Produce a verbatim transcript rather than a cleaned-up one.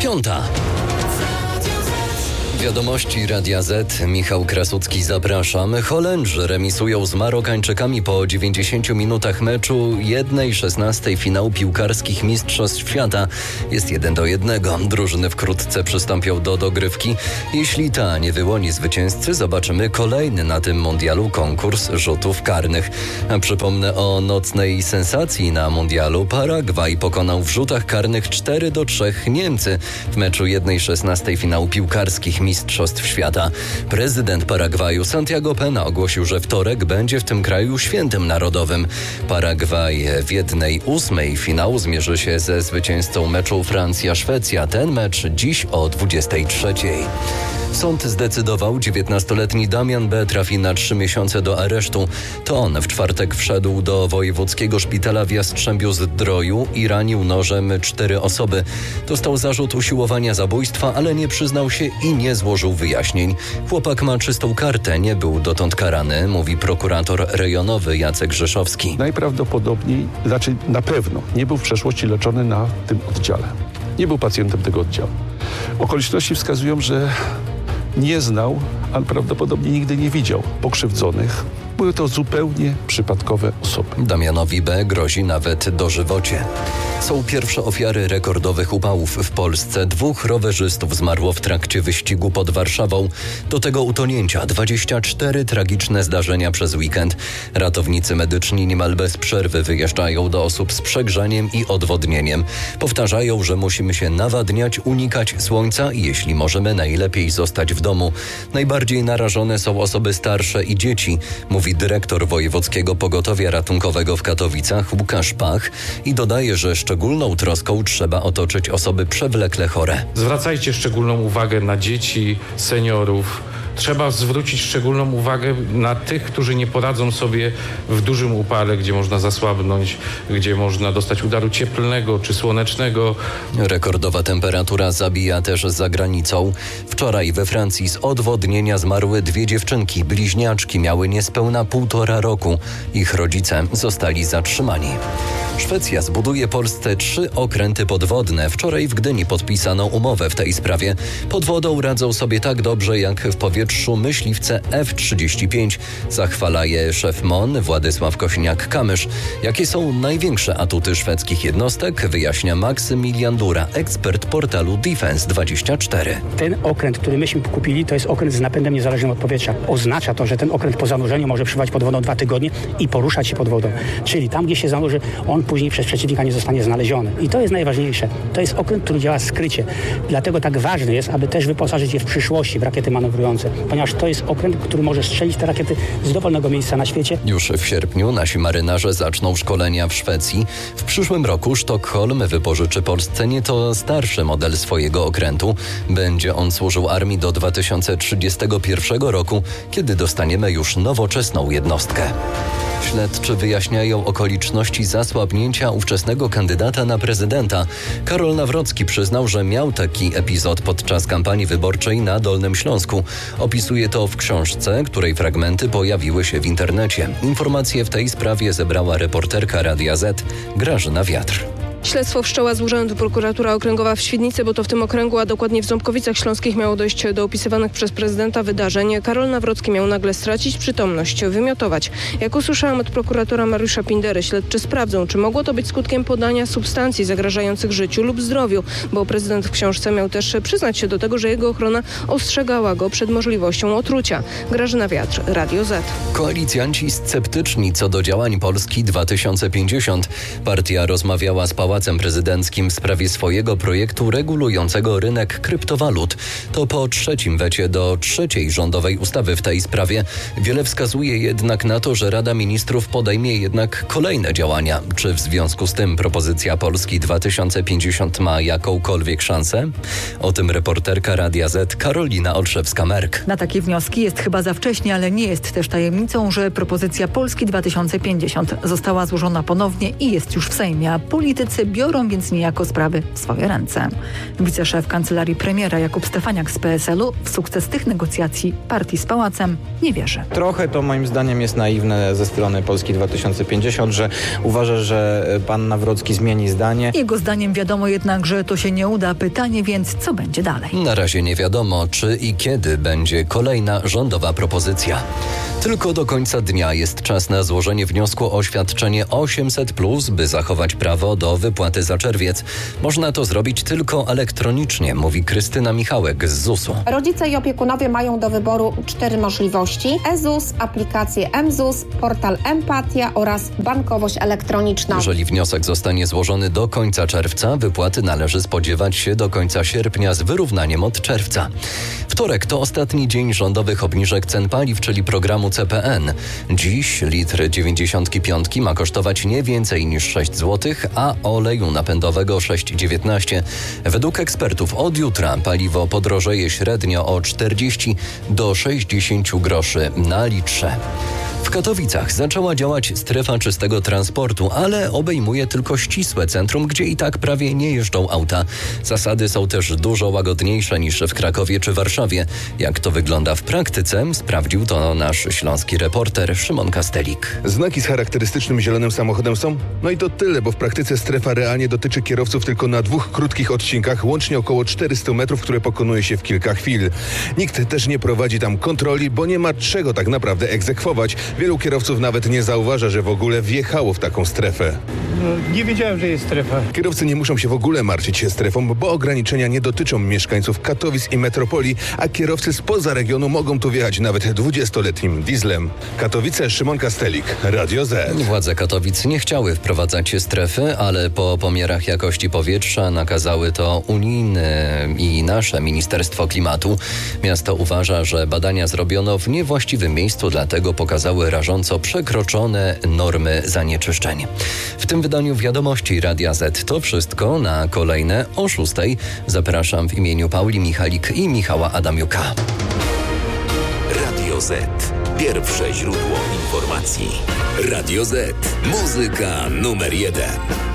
Piąta. Wiadomości Radia Z. Michał Krasucki, zapraszam. Holendrzy remisują z Marokańczykami po dziewięćdziesięciu minutach meczu jednej szesnastej finału piłkarskich Mistrzostw Świata. Jest jeden do jednego. Drużyny wkrótce przystąpią do dogrywki. Jeśli ta nie wyłoni zwycięzcy, zobaczymy kolejny na tym mundialu konkurs rzutów karnych. A przypomnę o nocnej sensacji na mundialu. Paragwaj pokonał w rzutach karnych cztery do trzech Niemcy w meczu jednej szesnastej finału piłkarskich Mistrzostw Świata. Prezydent Paragwaju Santiago Pena ogłosił, że wtorek będzie w tym kraju świętem narodowym. Paragwaj w jednej ósmej finału zmierzy się ze zwycięzcą meczu Francja-Szwecja. Ten mecz dziś o dwudziestej trzeciej. Sąd zdecydował, dziewiętnastoletni Damian B. trafi na trzy miesiące do aresztu. To on w czwartek wszedł do wojewódzkiego szpitala w Jastrzębiu-Zdroju i ranił nożem cztery osoby. Dostał zarzut usiłowania zabójstwa, ale nie przyznał się i nie złożył wyjaśnień. Chłopak ma czystą kartę, nie był dotąd karany, mówi prokurator rejonowy Jacek Rzeszowski. Najprawdopodobniej, znaczy na pewno, nie był w przeszłości leczony na tym oddziale. Nie był pacjentem tego oddziału. Okoliczności wskazują, że nie znał, ale prawdopodobnie nigdy nie widział pokrzywdzonych. Były to zupełnie przypadkowe osoby. Damianowi B. grozi nawet dożywocie. Są pierwsze ofiary rekordowych upałów w Polsce. Dwóch rowerzystów zmarło w trakcie wyścigu pod Warszawą. Do tego utonięcia dwadzieścia cztery tragiczne zdarzenia przez weekend. Ratownicy medyczni niemal bez przerwy wyjeżdżają do osób z przegrzaniem i odwodnieniem. Powtarzają, że musimy się nawadniać, unikać słońca i jeśli możemy, najlepiej zostać w domu. Najbardziej narażone są osoby starsze i dzieci, mówi dyrektor Wojewódzkiego Pogotowia Ratunkowego w Katowicach Łukasz Pach i dodaje, że szczególną troską trzeba otoczyć osoby przewlekle chore. Zwracajcie szczególną uwagę na dzieci, seniorów. Trzeba zwrócić szczególną uwagę na tych, którzy nie poradzą sobie w dużym upale, gdzie można zasłabnąć, gdzie można dostać udaru cieplnego czy słonecznego. Rekordowa temperatura zabija też za granicą. Wczoraj we Francji z odwodnienia zmarły dwie dziewczynki. Bliźniaczki miały niespełna półtora roku. Ich rodzice zostali zatrzymani. Szwecja zbuduje Polsce trzy okręty podwodne. Wczoraj w Gdyni podpisano umowę w tej sprawie. Pod wodą radzą sobie tak dobrze jak w powietrzu myśliwce F trzydzieści pięć. Zachwala je szef M O N Władysław Kośniak-Kamysz. Jakie są największe atuty szwedzkich jednostek? Wyjaśnia Maksymilian Dura, ekspert portalu Defense dwadzieścia cztery. Ten okręt, który myśmy kupili, to jest okręt z napędem niezależnym od powietrza. Oznacza to, że ten okręt po zanurzeniu może przebywać pod wodą dwa tygodnie i poruszać się pod wodą. Czyli tam, gdzie się zanurzy, on później przez przeciwnika nie zostanie znaleziony. I to jest najważniejsze. To jest okręt, który działa skrycie. Dlatego tak ważne jest, aby też wyposażyć je w przyszłości w rakiety manewrujące, ponieważ to jest okręt, który może strzelić te rakiety z dowolnego miejsca na świecie. Już w sierpniu nasi marynarze zaczną szkolenia w Szwecji. W przyszłym roku Sztokholm wypożyczy Polsce nieco starszy model swojego okrętu. Będzie on służył armii do dwa tysiące trzydziestego pierwszego roku, kiedy dostaniemy już nowoczesną jednostkę. Śledczy wyjaśniają okoliczności zasłabnięcia ówczesnego kandydata na prezydenta. Karol Nawrocki przyznał, że miał taki epizod podczas kampanii wyborczej na Dolnym Śląsku. Opisuje to w książce, której fragmenty pojawiły się w internecie. Informacje w tej sprawie zebrała reporterka Radia Z Grażyna Wiatr. Śledztwo wszczęła z urzędu prokuratura okręgowa w Świdnicy, bo to w tym okręgu, a dokładnie w Ząbkowicach Śląskich miało dojść do opisywanych przez prezydenta wydarzeń. Karol Nawrocki miał nagle stracić przytomność, wymiotować. Jak usłyszałam od prokuratora Mariusza Pindery, śledczy sprawdzą, czy mogło to być skutkiem podania substancji zagrażających życiu lub zdrowiu, bo prezydent w książce miał też przyznać się do tego, że jego ochrona ostrzegała go przed możliwością otrucia. Grażyna Wiatr, Radio Z. Koalicjanci sceptyczni co do działań Polski dwa tysiące pięćdziesiąt. Partia rozmawiała z Pałacem Prezydenckim w sprawie swojego projektu regulującego rynek kryptowalut. To po trzecim wecie do trzeciej rządowej ustawy w tej sprawie. Wiele wskazuje jednak na to, że Rada Ministrów podejmie jednak kolejne działania. Czy w związku z tym propozycja Polski dwa tysiące pięćdziesiąt ma jakąkolwiek szansę? O tym reporterka Radia Z Karolina Olszewska-Merk. Na takie wnioski jest chyba za wcześnie, ale nie jest też tajemnicą, że propozycja Polski dwa tysiące pięćdziesiąt została złożona ponownie i jest już w Sejmie, a politycy Politycy biorą więc niejako sprawy w swoje ręce. Wiceszef kancelarii premiera Jakub Stefaniak z P S L u w sukces tych negocjacji partii z Pałacem nie wierzy. Trochę to moim zdaniem jest naiwne ze strony Polski dwa tysiące pięćdziesiąt, że uważa, że pan Nawrocki zmieni zdanie. Jego zdaniem wiadomo jednak, że to się nie uda. Pytanie więc, co będzie dalej? Na razie nie wiadomo, czy i kiedy będzie kolejna rządowa propozycja. Tylko do końca dnia jest czas na złożenie wniosku o świadczenie osiemset plus, by zachować prawo do wypłaty za czerwiec. Można to zrobić tylko elektronicznie, mówi Krystyna Michałek z zusu. Rodzice i opiekunowie mają do wyboru cztery możliwości. e-ZUS, aplikację mZUS, portal Empatia oraz bankowość elektroniczną. Jeżeli wniosek zostanie złożony do końca czerwca, wypłaty należy spodziewać się do końca sierpnia z wyrównaniem od czerwca. Wtorek to ostatni dzień rządowych obniżek cen paliw, czyli programu C P N. Dziś litr dziewięćdziesiątki piątki ma kosztować nie więcej niż sześć złotych, a oleju napędowego sześć dziewiętnaście. Według ekspertów od jutra paliwo podrożeje średnio o czterdzieści do sześćdziesięciu groszy na litrze. W Katowicach zaczęła działać strefa czystego transportu, ale obejmuje tylko ścisłe centrum, gdzie i tak prawie nie jeżdżą auta. Zasady są też dużo łagodniejsze niż w Krakowie czy Warszawie. Jak to wygląda w praktyce, sprawdził to nasz śląski reporter Szymon Kastelik. Znaki z charakterystycznym zielonym samochodem są? No i to tyle, bo w praktyce strefa realnie dotyczy kierowców tylko na dwóch krótkich odcinkach, łącznie około czterysta metrów, które pokonuje się w kilka chwil. Nikt też nie prowadzi tam kontroli, bo nie ma czego tak naprawdę egzekwować. Wielu kierowców nawet nie zauważa, że w ogóle wjechało w taką strefę. No, nie wiedziałem, że jest strefa. Kierowcy nie muszą się w ogóle martwić się strefą, bo ograniczenia nie dotyczą mieszkańców Katowic i metropolii, a kierowcy spoza regionu mogą tu wjechać nawet dwudziestoletnim dieslem. Katowice, Szymon Kastelik, Radio Z. Władze Katowic nie chciały wprowadzać strefy, ale po pomiarach jakości powietrza nakazały to unijne i nasze Ministerstwo Klimatu. Miasto uważa, że badania zrobiono w niewłaściwym miejscu, dlatego pokazały rażąco przekroczone normy zanieczyszczeń. W tym wydaniu wiadomości Radia Z to wszystko. Na kolejne o szóstej. Zapraszam w imieniu Pauli Michalik i Michała Adamiuka. Radio Z. Pierwsze źródło informacji. Radio Z. Muzyka numer jeden.